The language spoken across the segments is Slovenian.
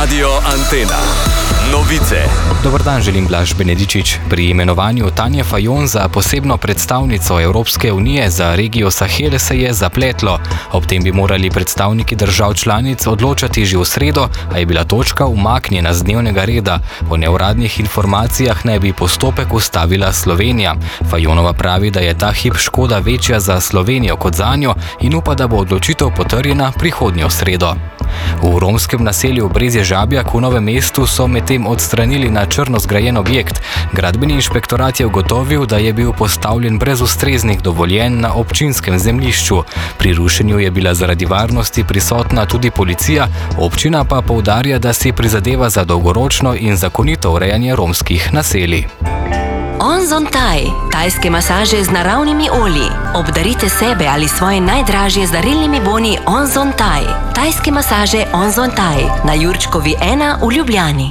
Radio Antena. Novice. Dober dan, želim Blaž Benedičič. Pri imenovanju Tanje Fajon za posebno predstavnico Evropske unije za regijo Sahel se je zapletlo. Ob tem bi morali predstavniki držav članic odločati že v sredo, a je bila točka umaknjena z dnevnega reda. Po neuradnih informacijah naj bi postopek ustavila Slovenija. Fajonova pravi, da je ta hip škoda večja za Slovenijo kot zanjo in upa, da bo odločitev potrjena prihodnjo sredo. V romskem naselju Brezje Žabjak v Novem mestu so medtem odstranili na črno zgrajen objekt. Gradbeni inšpektorat je ugotovil, da je bil postavljen brez ustreznih dovoljenj na občinskem zemljišču. Pri rušenju je bila zaradi varnosti prisotna tudi policija, občina pa poudarja, da si prizadeva za dolgoročno in zakonito urejanje romskih naselij. Onzon Thai, tajske masaže z naravnimi olji. Obdarite sebe ali svoje najdražje z darilnimi boni Onzon Thai. Tajske masaže Onzon Thai na Jurčkovi 1 v Ljubljani.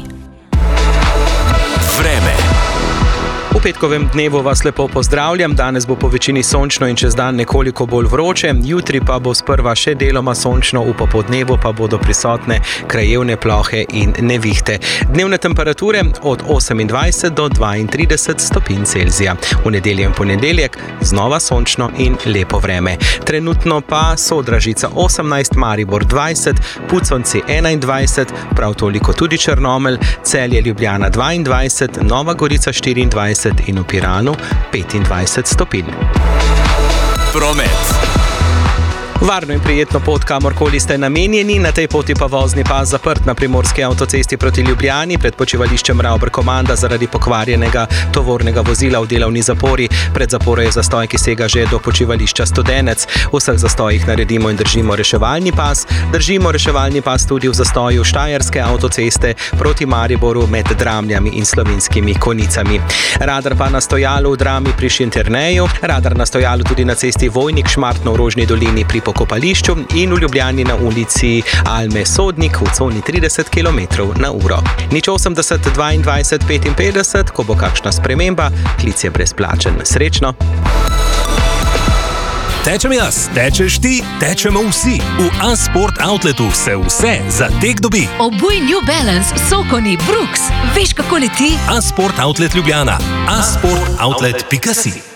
Vreme. V petkovem dnevu vas lepo pozdravljam. Danes bo po večini sončno in čez dan nekoliko bolj vroče. Jutri pa bo sprva še deloma sončno, v popoldnevu pa bodo prisotne krajevne plohe in nevihte. Dnevne temperature od 28 do 32 stopinj Celzija. V nedeljo in ponedeljek znova sončno in lepo vreme. Trenutno pa Sodražica 18, Maribor 20, Puconci 21, prav toliko tudi Črnomelj, Celje, Ljubljana 22, Nova Gorica 24 in v Piranu 25 stopinj. Promet. Varno in prijetno pot, kamorkoli ste namenjeni, na tej poti pa vozni pas zaprt na primorski avtocesti proti Ljubljani, pred počivališčem Ravber-Komanda zaradi pokvarjenega tovornega vozila v delovni zapori. Pred zaporo je zastoj, ki sega že do počivališča Studenec. V vseh zastojih naredimo in držimo reševalni pas. Držimo reševalni pas tudi v zastoju Štajerske avtoceste proti Mariboru med Dramljami in Slovenskimi Konicami. Radar pa na stojalu v Drami pri Šentjerneju, radar na stojalu tudi na cesti Vojnik-Šmartno v Rožni dolini pri Pokopališču in v Ljubljani na ulici Alme Sodnik v coni 30 km/h. 080 22 55, ko bo kakšna sprememba, klic je brezplačen. Srečno! Tečem jaz, tečeš ti, tečemo vsi. V A-Sport Outletu se vse za tek dobi. Obuj New Balance, Sokoni, Brooks. Veš, kako leti? A-Sport Outlet Ljubljana. asportoutlet.si